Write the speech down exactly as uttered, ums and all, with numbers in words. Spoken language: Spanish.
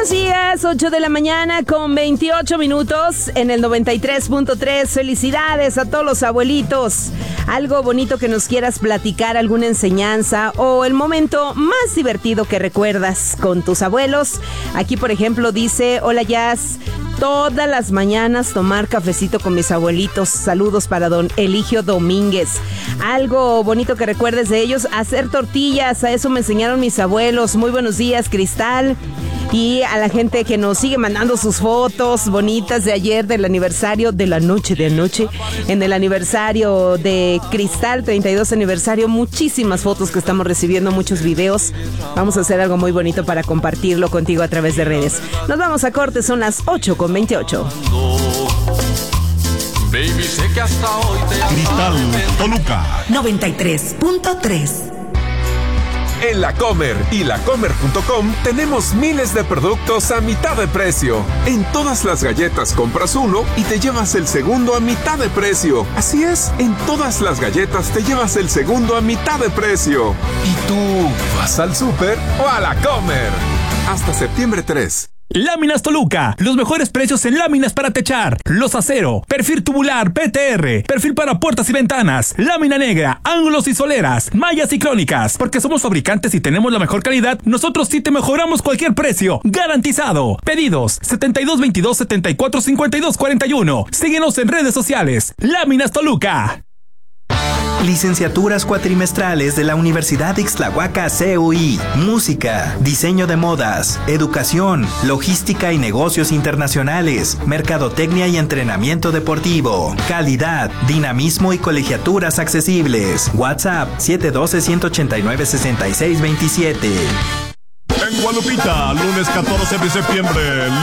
Buenos días, ocho de la mañana con veintiocho minutos en el noventa y tres punto tres. Felicidades a todos los abuelitos. Algo bonito que nos quieras platicar, alguna enseñanza o el momento más divertido que recuerdas con tus abuelos. Aquí, por ejemplo, dice: hola, Jazz. Todas las mañanas tomar cafecito con mis abuelitos. Saludos para don Eligio Domínguez. Algo bonito que recuerdes de ellos: hacer tortillas. A eso me enseñaron mis abuelos. Muy buenos días, Cristal. Y a la gente que nos sigue mandando sus fotos bonitas de ayer, del aniversario de la noche de anoche, en el aniversario de Cristal, treinta y dos aniversario. Muchísimas fotos que estamos recibiendo, muchos videos. Vamos a hacer algo muy bonito para compartirlo contigo a través de redes. Nos vamos a corte, son las ocho con veintiocho. Cristal Toluca noventa y tres punto tres. En La Comer y la comer punto com tenemos miles de productos a mitad de precio. En todas las galletas compras uno y te llevas el segundo a mitad de precio. Así es, en todas las galletas te llevas el segundo a mitad de precio. ¿Y tú vas al súper o a La Comer? Hasta septiembre tres. Láminas Toluca, los mejores precios en láminas para techar, los acero, perfil tubular P T R, perfil para puertas y ventanas, lámina negra, ángulos y soleras, mallas y crónicas. Porque somos fabricantes y tenemos la mejor calidad, nosotros sí te mejoramos cualquier precio, garantizado. Pedidos setenta y dos veintidós setenta y cuatro cincuenta y dos cuarenta y uno. Síguenos en redes sociales. Láminas Toluca. Licenciaturas cuatrimestrales de la Universidad Ixtlahuaca C U I. Música, diseño de modas, educación, logística y negocios internacionales, mercadotecnia y entrenamiento deportivo, calidad, dinamismo y colegiaturas accesibles. WhatsApp siete uno dos, uno ocho nueve, seis seis dos siete. En Guadupita, lunes catorce de septiembre,